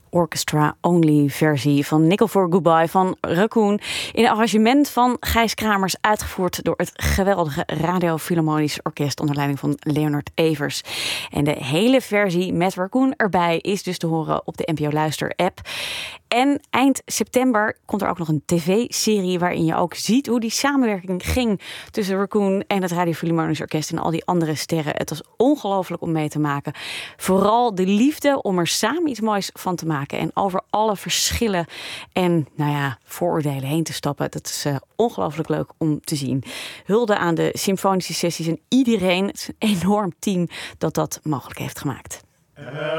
orchestra-only versie van Nickel for Goodbye van Raccoon. In een arrangement van Gijs Kramers, uitgevoerd door het geweldige Radio Philharmonisch Orkest onder leiding van Leonard Evers. En de hele versie met Raccoon erbij is dus te horen op de NPO Luister app. En eind september komt er ook nog een tv-serie waarin je ook ziet hoe die samenwerking ging tussen Raccoon en het Radio Philharmonisch Orkest en al die andere sterren. Het was ongelooflijk om mee te maken. Vooral de liefde om er samen iets moois van te maken en over alle verschillen en vooroordelen heen te stappen. Dat is ongelooflijk leuk om te zien. Hulde aan de symfonische sessies en iedereen. Het is een enorm team dat mogelijk heeft gemaakt.